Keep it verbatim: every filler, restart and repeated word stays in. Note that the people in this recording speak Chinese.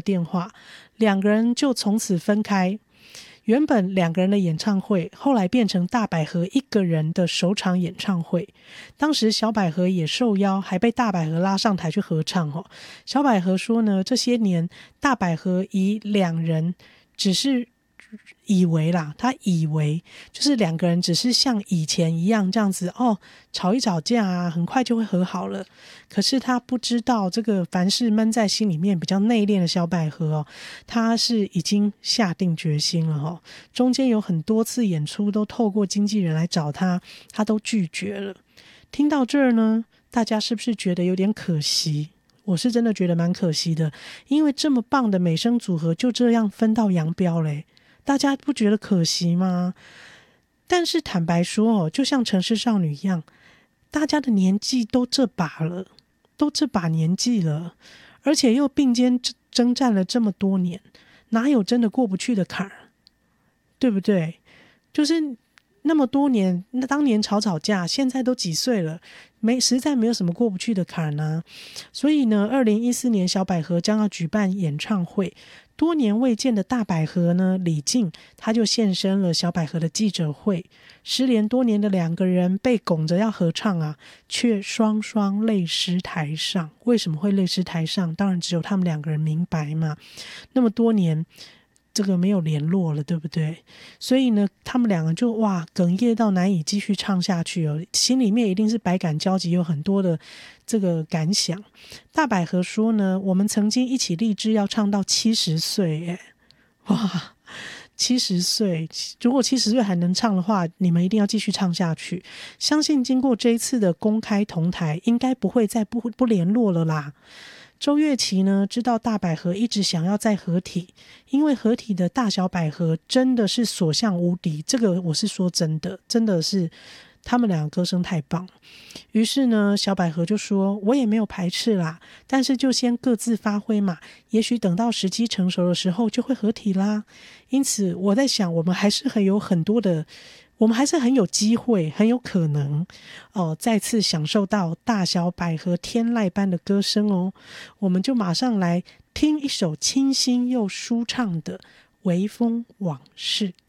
电话，两个人就从此分开。原本两个人的演唱会，后来变成大百合一个人的首场演唱会。当时小百合也受邀，还被大百合拉上台去合唱哦。小百合说呢，这些年大百合以两人只是以为啦，他以为就是两个人只是像以前一样这样子哦，吵一吵架啊，很快就会和好了。可是他不知道，这个凡事闷在心里面比较内敛的小百合哦，他是已经下定决心了哦。中间有很多次演出都透过经纪人来找他，他都拒绝了。听到这儿呢，大家是不是觉得有点可惜？我是真的觉得蛮可惜的，因为这么棒的美声组合就这样分道扬镳嘞。大家不觉得可惜吗？但是坦白说哦，就像城市少女一样，大家的年纪都这把了，都这把年纪了，而且又并肩征战了这么多年，哪有真的过不去的坎儿？对不对？就是那么多年，那当年吵吵架，现在都几岁了，没实在没有什么过不去的坎呢、啊。所以呢，二零一四年小百合将要举办演唱会。多年未见的大百合呢，李静他就现身了小百合的记者会。失联多年的两个人被拱着要合唱啊，却双双泪湿台上。为什么会泪湿台上？当然只有他们两个人明白嘛。那么多年这个没有联络了，对不对？所以呢，他们两个就哇哽咽到难以继续唱下去哦，心里面一定是百感交集，有很多的这个感想。大百合说呢，我们曾经一起立志要唱到七十岁，耶，哇，七十岁，如果七十岁还能唱的话，你们一定要继续唱下去。相信经过这一次的公开同台，应该不会再不不联络了啦。周月琪呢，知道大百合一直想要再合体，因为合体的大小百合真的是所向无敌，这个我是说真的，真的是他们两个歌声太棒。于是呢，小百合就说，我也没有排斥啦，但是就先各自发挥嘛，也许等到时机成熟的时候就会合体啦。因此我在想，我们还是很有很多的我们还是很有机会，很有可能哦，再次享受到大小百合天籁般的歌声哦。我们就马上来听一首清新又舒畅的《微风往事》。